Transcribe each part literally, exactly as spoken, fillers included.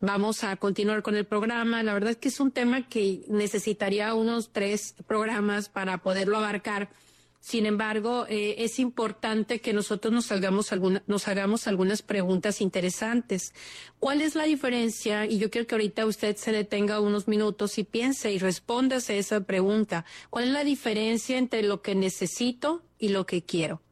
vamos a continuar con el programa. La verdad es que es un tema que necesitaría unos tres programas para poderlo abarcar. Sin embargo, eh, es importante que nosotros nos hagamos, alguna, nos hagamos algunas preguntas interesantes. ¿Cuál es la diferencia? Y yo quiero que ahorita usted se detenga unos minutos y piense y respóndase esa pregunta. ¿Cuál es la diferencia entre lo que necesito y lo que quiero?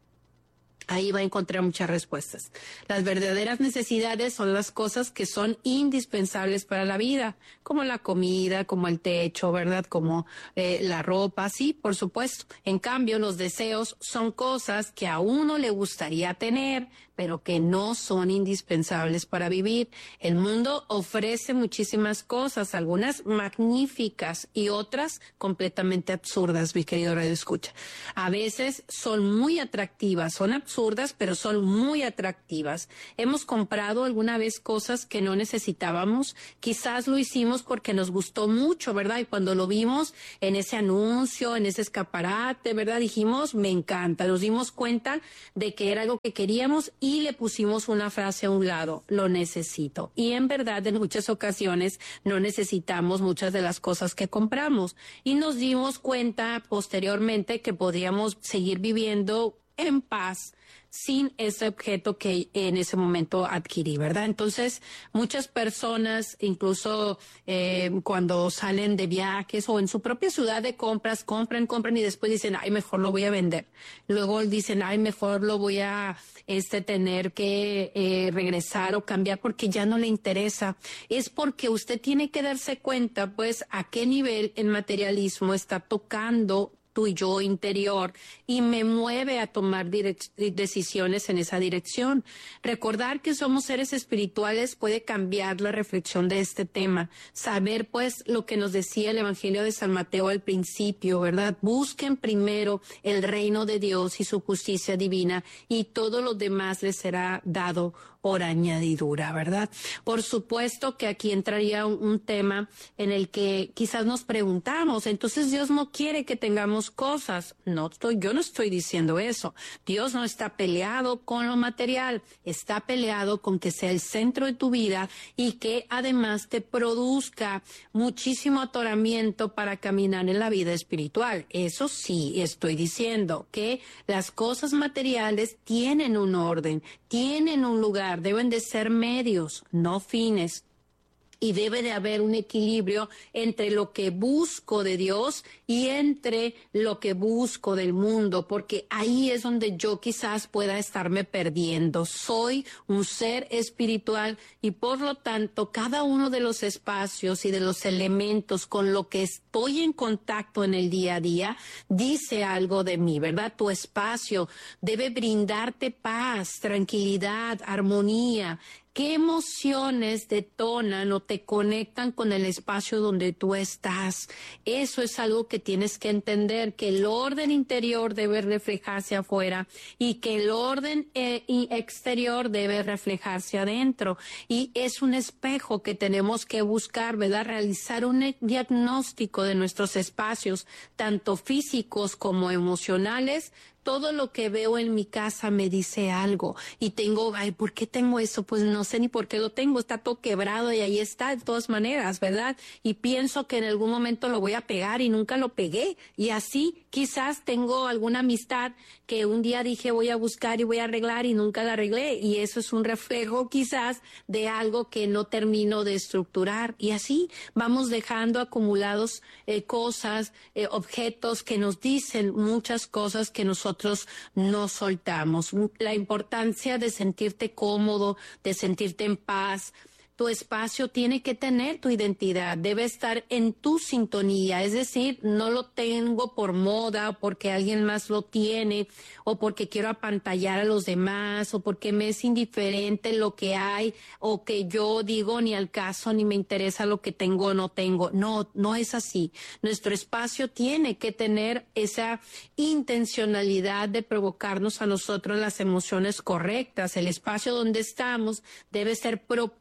Ahí va a encontrar muchas respuestas. Las verdaderas necesidades son las cosas que son indispensables para la vida, como la comida, como el techo, ¿verdad? Como eh, la ropa, sí, por supuesto. En cambio, los deseos son cosas que a uno le gustaría tener, pero que no son indispensables para vivir. El mundo ofrece muchísimas cosas, algunas magníficas y otras completamente absurdas, mi querido Radio Escucha. A veces son muy atractivas, son absurdas, pero son muy atractivas. Hemos comprado alguna vez cosas que no necesitábamos, quizás lo hicimos porque nos gustó mucho, ¿verdad? Y cuando lo vimos en ese anuncio, en ese escaparate, ¿verdad? Dijimos, me encanta. Nos dimos cuenta de que era algo que queríamos y y le pusimos una frase a un lado, lo necesito. Y en verdad, en muchas ocasiones no necesitamos muchas de las cosas que compramos. Y nos dimos cuenta posteriormente que podríamos seguir viviendo en paz sin ese objeto que en ese momento adquirí, ¿verdad? Entonces, muchas personas, incluso eh, cuando salen de viajes o en su propia ciudad de compras, compran, compran y después dicen, ay, mejor lo voy a vender. Luego dicen, ay, mejor lo voy a este tener que eh, regresar o cambiar porque ya no le interesa. Es porque usted tiene que darse cuenta, pues, a qué nivel el materialismo está tocando tu yo interior y me mueve a tomar direc- decisiones en esa dirección. Recordar que somos seres espirituales puede cambiar la reflexión de este tema. Saber, pues, lo que nos decía el Evangelio de San Mateo al principio, ¿verdad? Busquen primero el reino de Dios y su justicia divina y todo lo demás les será dado por añadidura, ¿verdad? Por supuesto que aquí entraría un, un tema en el que quizás nos preguntamos, entonces Dios no quiere que tengamos cosas. No estoy, yo no estoy diciendo eso. Dios no está peleado con lo material, está peleado con que sea el centro de tu vida y que además te produzca muchísimo atoramiento para caminar en la vida espiritual. Eso sí, estoy diciendo que las cosas materiales tienen un orden, tienen un lugar, deben de ser medios, no fines. Y debe de haber un equilibrio entre lo que busco de Dios y entre lo que busco del mundo, porque ahí es donde yo quizás pueda estarme perdiendo. Soy un ser espiritual y por lo tanto cada uno de los espacios y de los elementos con lo que estoy en contacto en el día a día dice algo de mí, ¿verdad? Tu espacio debe brindarte paz, tranquilidad, armonía. ¿Qué emociones detonan o te conectan con el espacio donde tú estás? Eso es algo que tienes que entender, que el orden interior debe reflejarse afuera y que el orden eh, exterior debe reflejarse adentro. Y es un espejo que tenemos que buscar, ¿verdad? Realizar un diagnóstico de nuestros espacios, tanto físicos como emocionales. Todo lo que veo en mi casa me dice algo y tengo, ay, ¿por qué tengo eso? Pues no sé ni por qué lo tengo, está todo quebrado y ahí está de todas maneras, ¿verdad? Y pienso que en algún momento lo voy a pegar y nunca lo pegué y así quizás tengo alguna amistad que un día dije voy a buscar y voy a arreglar y nunca la arreglé y eso es un reflejo quizás de algo que no termino de estructurar y así vamos dejando acumulados eh, cosas, eh, objetos que nos dicen muchas cosas que nosotros no soltamos. La importancia de sentirte cómodo, de sentirte en paz. Tu espacio tiene que tener tu identidad, debe estar en tu sintonía, es decir, no lo tengo por moda, porque alguien más lo tiene, o porque quiero apantallar a los demás, o porque me es indiferente lo que hay, o que yo digo ni al caso, ni me interesa lo que tengo o no tengo. No, no es así. Nuestro espacio tiene que tener esa intencionalidad de provocarnos a nosotros las emociones correctas. El espacio donde estamos debe ser propicio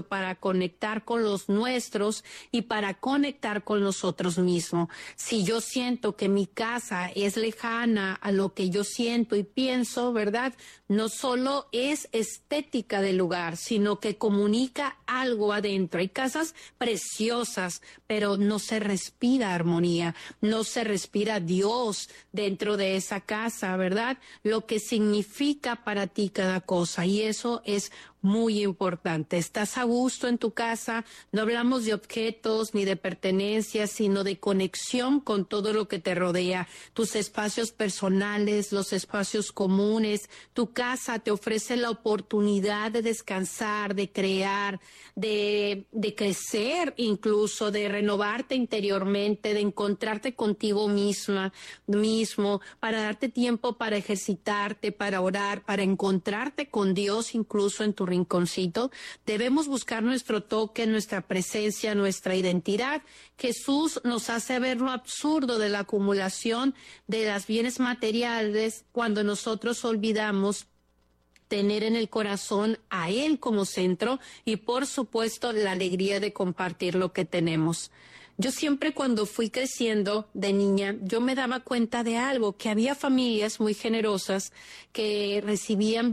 espacio para conectar con los nuestros y para conectar con nosotros mismos. Si yo siento que mi casa es lejana a lo que yo siento y pienso, ¿verdad? No solo es estética del lugar, sino que comunica algo adentro. Hay casas preciosas, pero no se respira armonía, no se respira Dios dentro de esa casa, ¿verdad? Lo que significa para ti cada cosa, y eso es muy importante. ¿Estás a gusto en tu casa? No hablamos de objetos ni de pertenencias, sino de conexión con todo lo que te rodea. Tus espacios personales, los espacios comunes. Tu casa te ofrece la oportunidad de descansar, de crear, de, de crecer incluso, de renovarte interiormente, de encontrarte contigo misma, mismo, para darte tiempo para ejercitarte, para orar, para encontrarte con Dios incluso en tu rinconcito. Debemos buscar nuestro toque, nuestra presencia, nuestra identidad. Jesús nos hace ver lo absurdo de la acumulación de los bienes materiales cuando nosotros olvidamos tener en el corazón a Él como centro y, por supuesto, la alegría de compartir lo que tenemos. Yo siempre, cuando fui creciendo de niña, yo me daba cuenta de algo, que había familias muy generosas que recibían